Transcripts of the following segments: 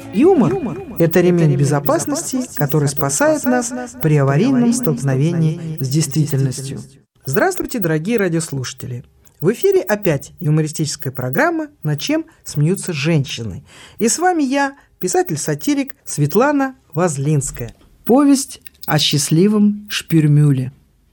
Юмор – это ремень безопасности, который спасает нас при аварийном столкновении с действительностью. Здравствуйте, дорогие радиослушатели! В эфире опять юмористическая программа «Над чем смеются женщины». И с вами я, писатель-сатирик Светлана Возлинская. Повесть о счастливом Шпюрмюле.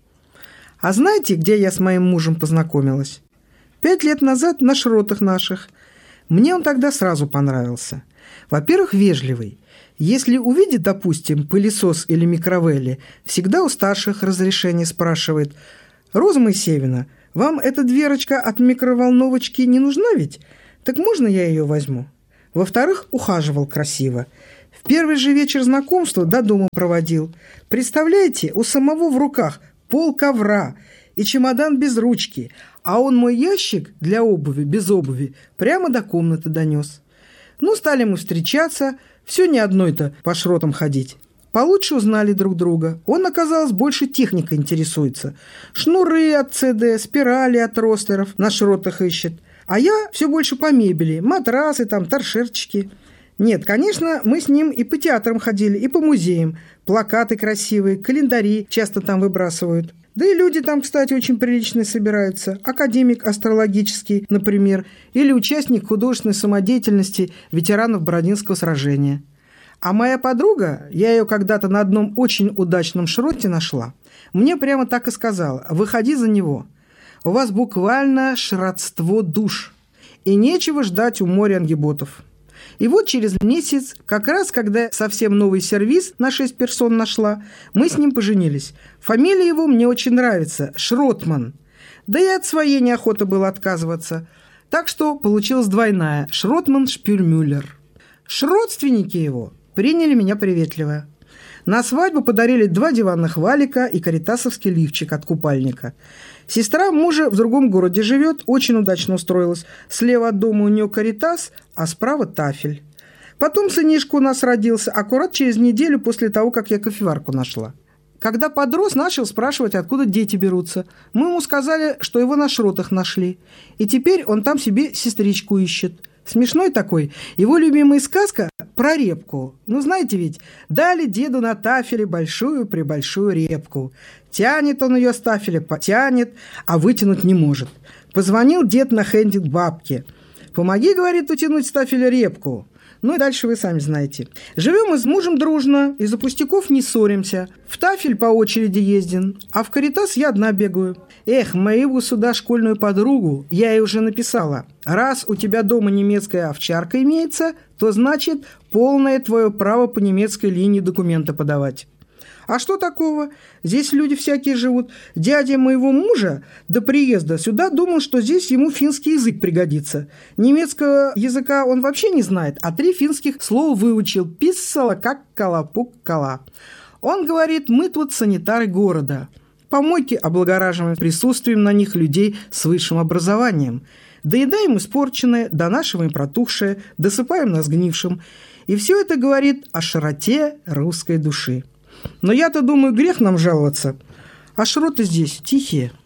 А знаете, где я с моим мужем познакомилась? 5 лет назад на шротах наших. Мне он тогда сразу понравился. Во-первых, вежливый. Если увидит, допустим, пылесос или микровелли, всегда у старших разрешение спрашивает: «Роза Моисеевна, вам эта дверочка от микроволновочки не нужна ведь? Так можно я ее возьму?» Во-вторых, ухаживал красиво. В первый же вечер знакомства до дома проводил. Представляете, у самого в руках пол ковра и чемодан без ручки, а он мой ящик для обуви без обуви прямо до комнаты донес. Ну, стали мы встречаться, все не одной-то по шротам ходить. Получше узнали друг друга. Он, оказалось, больше техникой интересуется. Шнуры от ЦД, спирали от ростеров на шротах ищет. А я все больше по мебели, матрасы там, торшерчики. Нет, конечно, мы с ним и по театрам ходили, и по музеям. Плакаты красивые, календари часто там выбрасывают. Да и люди там, кстати, очень приличные собираются. Академик астрологический, например, или участник художественной самодеятельности ветеранов Бородинского сражения. А моя подруга, я ее когда-то на одном очень удачном шроте нашла, мне прямо так и сказала: «Выходи за него. У вас буквально шротство душ. И нечего ждать у моря ангиботов». И вот через месяц, как раз когда совсем новый сервиз на 6 персон нашла, мы с ним поженились. Фамилия его мне очень нравится – Шротман. Да и от своей неохота было отказываться. Так что получилась двойная – Шротман-Шпюрмюллер. Шродственники его приняли меня приветливо. На свадьбу подарили 2 диванных валика и каритасовский лифчик от купальника. Сестра мужа в другом городе живет, очень удачно устроилась. Слева от дома у нее каритас, а справа тафель. Потом сынишка у нас родился, аккурат через неделю после того, как я кофеварку нашла. Когда подрос, начал спрашивать, откуда дети берутся. Мы ему сказали, что его на шротах нашли. И теперь он там себе сестричку ищет. Смешной такой. Его любимая сказка про репку. Ну, знаете ведь, дали деду на тафеле большую-пребольшую репку. Тянет он ее с тафеля, потянет, а вытянуть не может. Позвонил дед на хенде к бабке. «Помоги, — говорит, — утянуть с тафеля репку». Ну и дальше вы сами знаете. Живем мы с мужем дружно, из-за пустяков не ссоримся. В тафель по очереди ездим, а в каритас я одна бегаю. Эх, мою сюда школьную подругу, я ей уже написала: раз у тебя дома немецкая овчарка имеется, то значит полное твое право по немецкой линии документы подавать. А что такого? Здесь люди всякие живут. Дядя моего мужа до приезда сюда думал, что здесь ему финский язык пригодится. Немецкого языка он вообще не знает, а 3 финских слова выучил. Писсала, как калапук-кала. Он говорит: мы тут санитары города. Помойки облагораживаем присутствием на них людей с высшим образованием. Доедаем испорченное, донашиваем протухшее, досыпаем на сгнившем. И все это говорит о широте русской души. Но я-то думаю, грех нам жаловаться. А шроты здесь тихие.